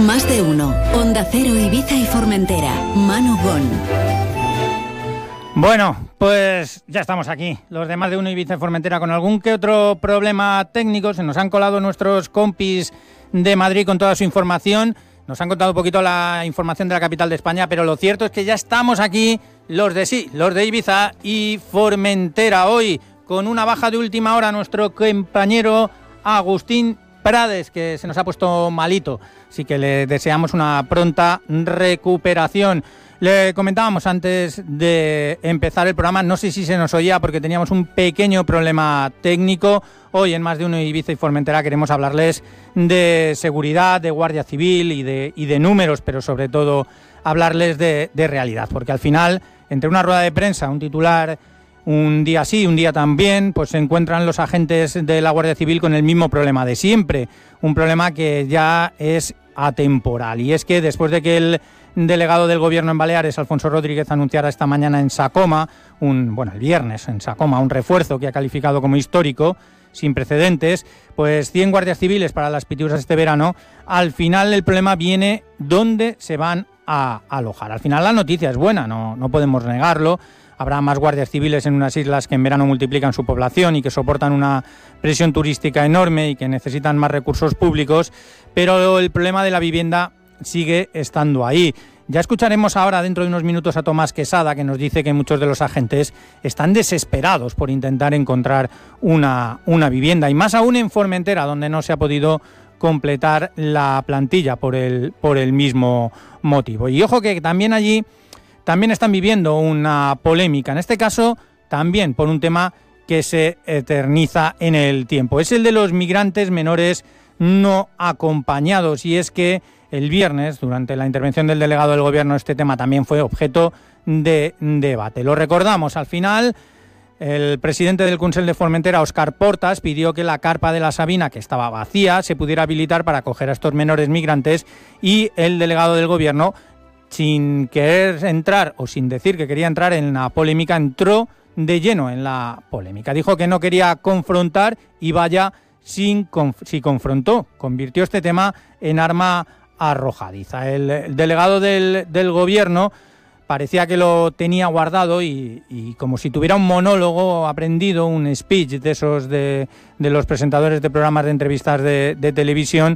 Más de uno. Onda Cero, Ibiza y Formentera. Manu Gon. Bueno, pues ya estamos aquí, los de Más de uno Ibiza y Formentera, con algún que otro problema técnico. Se nos han colado nuestros compis de Madrid con toda su información. Nos han contado un poquito la información de la capital de España, pero lo cierto es que ya estamos aquí, los de Ibiza y Formentera. Hoy, con una baja de última hora, nuestro compañero Agustín Prades, que se nos ha puesto malito. Así que le deseamos una pronta recuperación. Le comentábamos antes de empezar el programa, no sé si se nos oía porque teníamos un pequeño problema técnico. Hoy en Más de uno Ibiza y Formentera queremos hablarles de seguridad, de Guardia Civil y de números, pero sobre todo hablarles de realidad, porque al final, entre una rueda de prensa, un titular, un día sí, un día también, pues se encuentran los agentes de la Guardia Civil con el mismo problema de siempre, un problema que ya es atemporal, y es que después de que el delegado del Gobierno en Baleares, Alfonso Rodríguez, anunciara esta mañana en Sacoma, el viernes en Sacoma, un refuerzo que ha calificado como histórico, sin precedentes, pues 100 guardias civiles para las pitiusas este verano. Al final el problema viene dónde se van a alojar. Al final la noticia es buena, no podemos negarlo. Habrá más guardias civiles en unas islas que en verano multiplican su población y que soportan una presión turística enorme y que necesitan más recursos públicos, pero el problema de la vivienda sigue estando ahí. Ya escucharemos ahora, dentro de unos minutos, a Tomás Quesada, que nos dice que muchos de los agentes están desesperados por intentar encontrar una vivienda, y más aún en Formentera, donde no se ha podido completar la plantilla por el mismo motivo. Y ojo que también allí están viviendo una polémica, en este caso también por un tema que se eterniza en el tiempo. Es el de los migrantes menores no acompañados, y es que el viernes, durante la intervención del delegado del Gobierno, este tema también fue objeto de debate. Lo recordamos, al final, el presidente del Consell de Formentera, Óscar Portas, pidió que la carpa de la Sabina, que estaba vacía, se pudiera habilitar para acoger a estos menores migrantes, y el delegado del Gobierno, sin querer entrar o sin decir que quería entrar en la polémica, entró de lleno en la polémica. Dijo que no quería confrontar y vaya si confrontó. Convirtió este tema en arma arrojadiza. El delegado del Gobierno parecía que lo tenía guardado y como si tuviera un monólogo aprendido, un speech de esos de los presentadores de programas de entrevistas de televisión,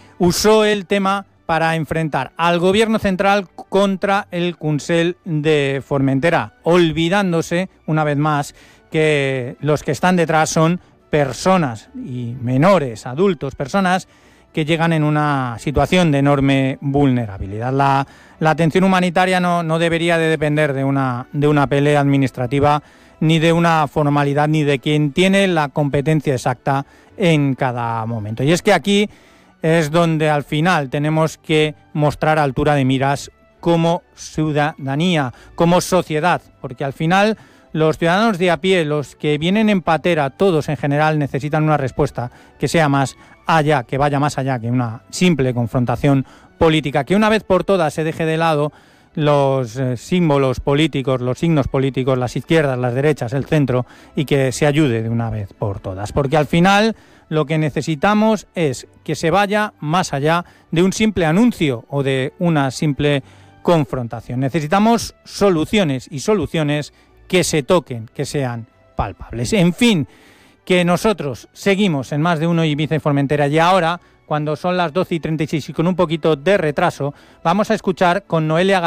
usó el tema para enfrentar al Gobierno central contra el Consell de Formentera, olvidándose una vez más que los que están detrás son personas y menores, adultos, personas que llegan en una situación de enorme vulnerabilidad. La atención humanitaria no debería de depender de una pelea administrativa, ni de una formalidad, ni de quien tiene la competencia exacta en cada momento. Y es que aquí es donde al final tenemos que mostrar altura de miras como ciudadanía, como sociedad, porque al final los ciudadanos de a pie, los que vienen en patera, todos en general necesitan una respuesta que sea más allá, que vaya más allá que una simple confrontación política, que una vez por todas se deje de lado los símbolos políticos, los signos políticos, las izquierdas, las derechas, el centro, y que se ayude de una vez por todas, porque al final lo que necesitamos es que se vaya más allá de un simple anuncio o de una simple confrontación. Necesitamos soluciones, y soluciones que se toquen, que sean palpables. En fin, que nosotros seguimos en Más de uno Ibiza y Formentera, y ahora, cuando son las 12:36 y con un poquito de retraso, vamos a escuchar con Noelia